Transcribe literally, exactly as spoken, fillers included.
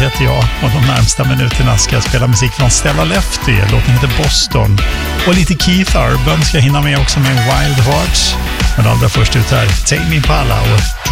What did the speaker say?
heter jag och de närmsta minuterna ska jag spela musik från Stella Lefty. Låten heter Boston. Och lite Keith Urban ska jag hinna med också med Wild Hearts. Men allra först ut här, Tame Impala och